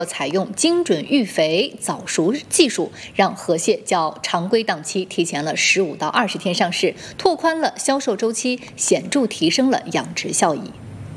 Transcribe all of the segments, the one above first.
采用精准育肥早熟技术，让河蟹较常规档期提前了15到20天上市，拓宽了销售周期，显著提升了养殖效益。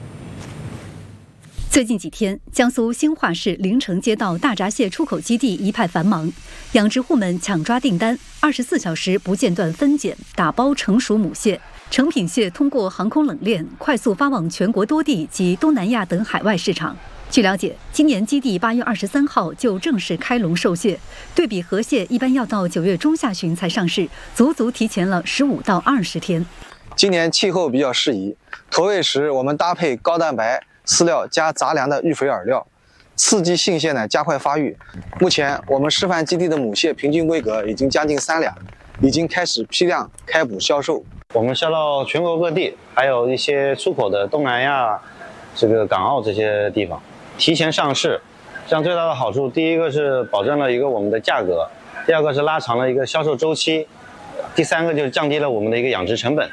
最近几天，江苏兴化市临城街道大闸蟹出口基地一派繁忙，养殖户们抢抓订单，24小时不间断分拣、打包成熟母蟹。成品蟹通过航空冷链快速发往全国多地及东南亚等海外市场。据了解，今年基地8月23号就正式开笼售蟹，对比河蟹一般要到9月中下旬才上市，足足提前了15到20天。 今年气候比较适宜，投喂时我们搭配高蛋白饲料加杂粮的育肥饵料，刺激性蟹呢加快发育。目前我们示范基地的母蟹平均规格已经将近3两，已经开始批量开捕销售。 我们销到全国各地，还有一些出口的东南亚、港澳这些地方。提前上市，这样最大的好处，第一个是保证了一个我们的价格，第二个是拉长了一个销售周期，第三个就是降低了我们的一个养殖成本。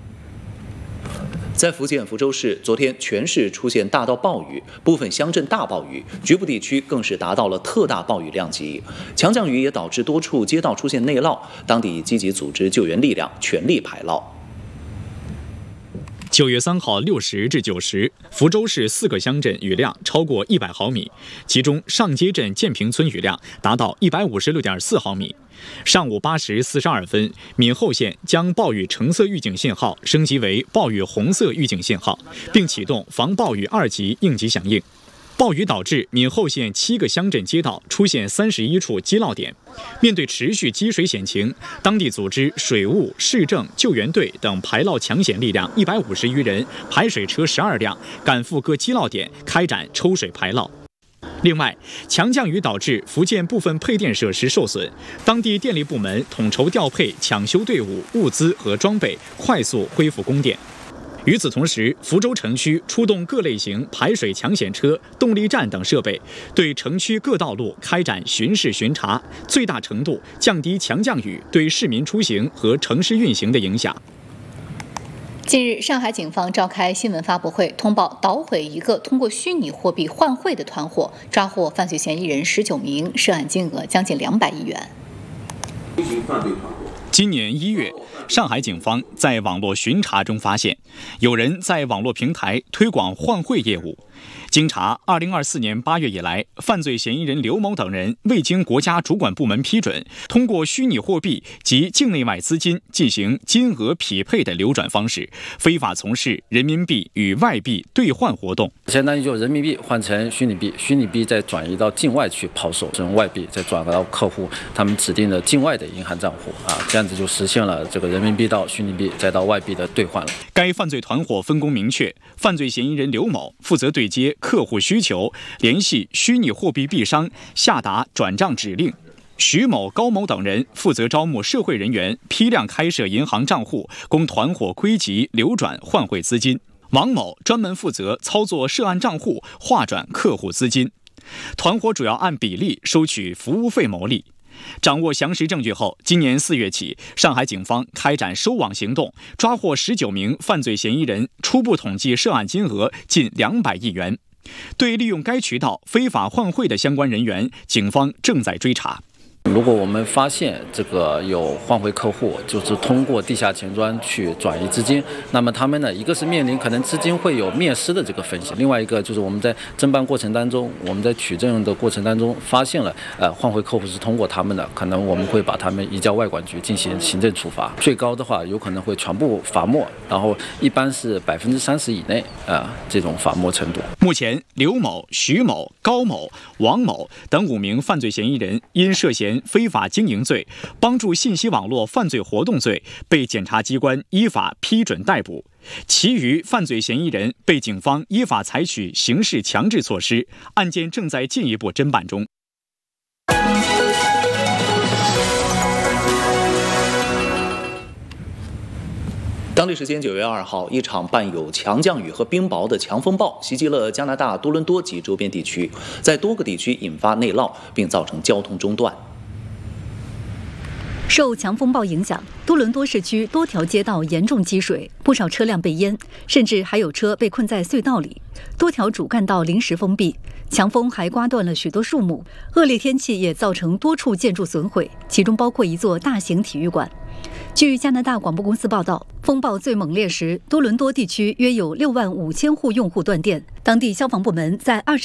在福建福州市，昨天全市出现大到暴雨，部分乡镇大暴雨，局部地区更是达到了特大暴雨量级。强降雨也导致多处街道出现内涝，当地积极组织救援力量，全力排涝。 9月3号6时至9时，福州市4个乡镇雨量超过100毫米，其中上街镇建平村雨量达到156.4毫米。上午8时42分，闽后县将暴雨橙色预警信号升级为暴雨红色预警信号，并启动防暴雨2级应急响应。暴雨导致闽后县7个乡镇街道出现31处积涝点。面对持续积水险情，当地组织水务、市政、救援队等排涝抢险力量150余人，排水车12辆，赶赴各积涝点开展抽水排涝。另外，强降雨导致福建部分配电设施受损，当地电力部门统筹调配抢修队伍、物资和装备，快速恢复供电。与此同时，福州城区出动各类型排水抢险车、动力站等设备，对城区各道路开展巡视巡查，最大程度降低强降雨对市民出行和城市运行的影响。 近日，上海警方召开新闻发布会，通报捣毁一个通过虚拟货币换汇的团伙，抓获犯罪嫌疑人19名，涉案金额将近200亿元。 今年1月，上海警方在网络巡查中发现，有人在网络平台推广换汇业务。经查，2024年8月以来，犯罪嫌疑人刘某等人未经国家主管部门批准，通过虚拟货币及境内外资金进行金额匹配的流转方式，非法从事人民币与外币兑换活动。 相当于就人民币换成虚拟币，虚拟币再转移到境外去抛售，这种外币再转到客户他们指定的境外的银行账户这样子就实现了这个人民币到虚拟币再到外币的兑换了。 该犯罪团伙分工明确，犯罪嫌疑人刘某负责对接客户需求，联系虚拟货币币商，下达转账指令。徐某、高某等人负责招募社会人员，批量开设银行账户，供团伙归集流转换汇资金。王某专门负责操作涉案账户，划转客户资金。团伙主要按比例收取服务费牟利。掌握详实证据后，今年4月起，上海警方开展收网行动，抓获19名犯罪嫌疑人，初步统计涉案金额近200亿元。对利用该渠道非法换汇的相关人员，警方正在追查。 如果我们发现这个有换汇客户就是通过地下钱庄去转移资金，那么他们呢，一个是面临可能资金会有灭失的这个风险，另外一个就是我们在侦办过程当中，我们在取证的过程当中发现了换汇客户是通过他们的，可能我们会把他们移交外管局进行行政处罚，最高的话有可能会全部罚没，然后一般是30%以内这种罚没程度。 目前，刘某、徐某、高某、王某等5名犯罪嫌疑人因涉嫌非法经营罪、帮助信息网络犯罪活动罪被检察机关依法批准逮捕，其余犯罪嫌疑人被警方依法采取刑事强制措施，案件正在进一步侦办中。 当地时间9月2号，一场伴有强降雨和冰雹的强风暴袭击了加拿大多伦多及周边地区，在多个地区引发内涝，并造成交通中断。 受强风暴影响，多伦多市区多条街道严重积水，不少车辆被淹，甚至还有车被困在隧道里。多条主干道临时封闭，强风还刮断了许多树木。恶劣天气也造成多处建筑损毁，其中包括一座大型体育馆。据加拿大广播公司报道，风暴最猛烈时，多伦多地区约有6万5千户用户断电。当地消防部门在